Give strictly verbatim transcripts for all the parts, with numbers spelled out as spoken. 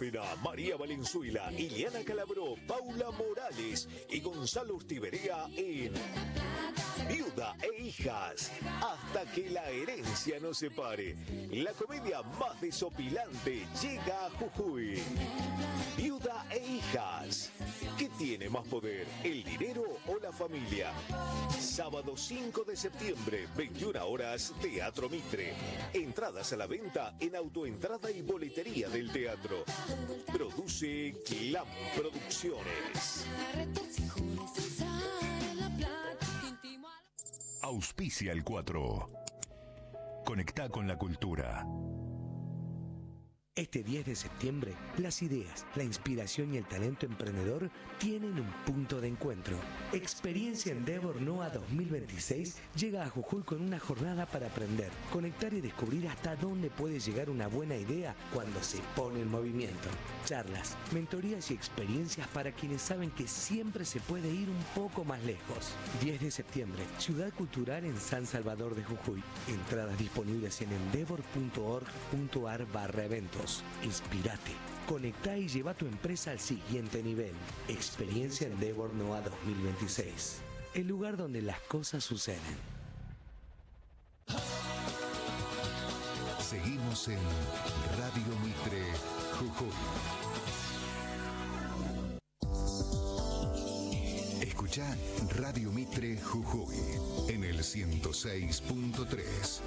Fenómena, María Valenzuela, Iliana Calabró, Paula Morales y Gonzalo Urtiberea en Viuda e Hijas, hasta que la herencia nos separe. La comedia más desopilante llega a Jujuy. Viuda e Hijas. ¿Qué tiene más poder, el dinero o la familia? Sábado cinco de septiembre, veintiuna horas, Teatro Mitre. Entradas a la venta en autoentrada y boletería del teatro. Produce Glam Producciones. Auspicia el cuatro. Conectá con la cultura. Este diez de septiembre, las ideas, la inspiración y el talento emprendedor tienen un punto de encuentro. Experiencia Endeavor NOA dos mil veintiséis llega a Jujuy con una jornada para aprender, conectar y descubrir hasta dónde puede llegar una buena idea cuando se pone en movimiento. Charlas, mentorías y experiencias para quienes saben que siempre se puede ir un poco más lejos. diez de septiembre, Ciudad Cultural en San Salvador de Jujuy. Entradas disponibles en endeavor punto org punto ar barra eventos. Inspirate, conectá y lleva tu empresa al siguiente nivel. Experiencia Endeavor NOA dos mil veintiséis. El lugar donde las cosas suceden. Seguimos en Radio Mitre Jujuy. Escuchá Radio Mitre Jujuy en el ciento seis punto tres.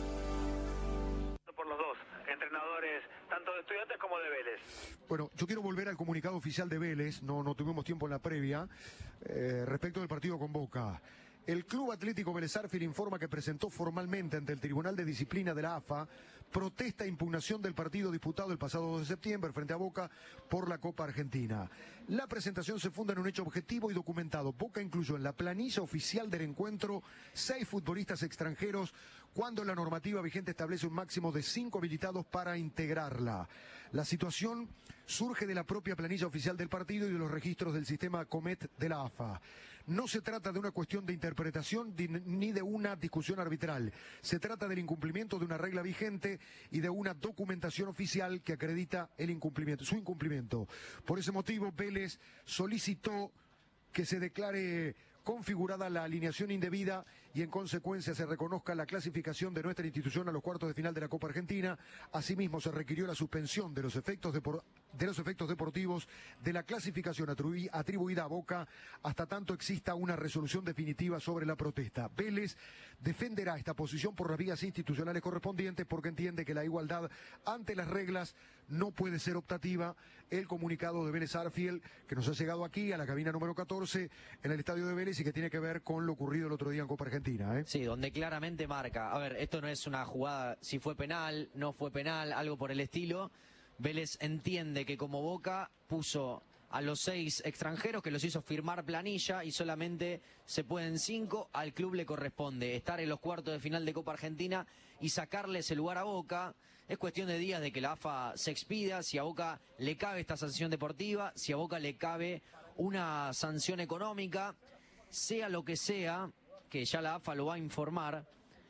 Por los dos entrenadores, tanto de Estudiantes como de Vélez. Bueno, yo quiero volver al comunicado oficial de Vélez, no, no tuvimos tiempo en la previa, eh, respecto del partido con Boca. El Club Atlético Vélez Sarsfield informa que presentó formalmente ante el Tribunal de Disciplina de la A F A protesta e impugnación del partido disputado el pasado dos de septiembre frente a Boca por la Copa Argentina. La presentación se funda en un hecho objetivo y documentado. Boca incluyó en la planilla oficial del encuentro seis futbolistas extranjeros cuando la normativa vigente establece un máximo de cinco habilitados para integrarla. La situación surge de la propia planilla oficial del partido y de los registros del sistema Comet de la A F A. No se trata de una cuestión de interpretación ni de una discusión arbitral. Se trata del incumplimiento de una regla vigente y de una documentación oficial que acredita el incumplimiento, su incumplimiento. Por ese motivo, Vélez solicitó que se declare configurada la alineación indebida y en consecuencia se reconozca la clasificación de nuestra institución a los cuartos de final de la Copa Argentina. Asimismo, se requirió la suspensión de los efectos, depor de los efectos deportivos de la clasificación atribu atribuida a Boca hasta tanto exista una resolución definitiva sobre la protesta. Vélez defenderá esta posición por las vías institucionales correspondientes porque entiende que la igualdad ante las reglas no puede ser optativa. El comunicado de Vélez Sarsfield, que nos ha llegado aquí a la cabina número catorce en el estadio de Vélez y que tiene que ver con lo ocurrido el otro día en Copa Argentina, ¿eh? Sí, donde claramente marca, a ver, esto no es una jugada, si fue penal, no fue penal, algo por el estilo. Vélez entiende que como Boca puso a los seis extranjeros, que los hizo firmar planilla y solamente se pueden cinco, al club le corresponde estar en los cuartos de final de Copa Argentina y sacarle ese lugar a Boca. Es cuestión de días de que la A F A se expida, si a Boca le cabe esta sanción deportiva, si a Boca le cabe una sanción económica. Sea lo que sea, que ya la A F A lo va a informar,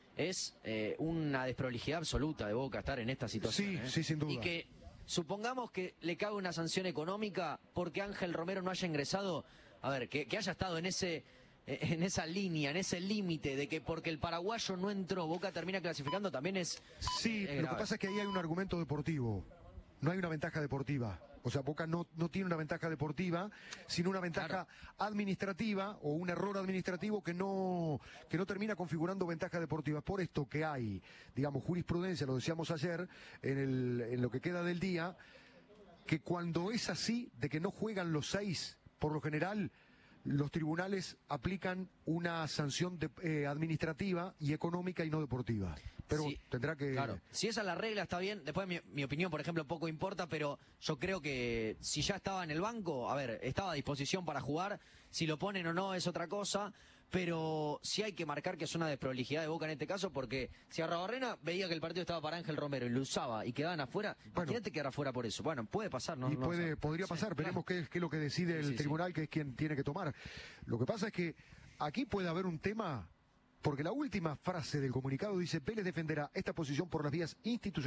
es eh, una desprolijidad absoluta de Boca estar en esta situación. Sí, ¿eh? sí, sin duda. Y que supongamos que le cabe una sanción económica porque Ángel Romero no haya ingresado, a ver, que, que haya estado en ese en esa línea, en ese límite de que porque el paraguayo no entró, Boca termina clasificando, también es... Sí, es lo que pasa es que ahí hay un argumento deportivo, no hay una ventaja deportiva. O sea, Boca no, no tiene una ventaja deportiva, sino una ventaja claro. administrativa o un error administrativo que no, que no termina configurando ventaja deportiva. Por esto que hay, digamos, jurisprudencia, lo decíamos ayer, en, el, en lo que queda del día, que cuando es así, de que no juegan los seis, por lo general, los tribunales aplican una sanción de, eh, administrativa y económica y no deportiva. Pero sí, tendrá que... Claro, si esa es la regla está bien. Después mi, mi opinión, por ejemplo, poco importa, pero yo creo que si ya estaba en el banco, a ver, estaba a disposición para jugar, si lo ponen o no es otra cosa, pero sí hay que marcar que es una desprolijidad de Boca en este caso, porque si Arrabarrena veía que el partido estaba para Ángel Romero y lo usaba y quedaban afuera, bueno, imagínate quedar afuera por eso. Bueno, puede pasar, ¿no? Y no puede, podría pasar, sí, veremos claro. qué, qué es lo que decide el sí, tribunal, sí. que es quien tiene que tomar. Lo que pasa es que aquí puede haber un tema, porque la última frase del comunicado dice: Vélez defenderá esta posición por las vías institucionales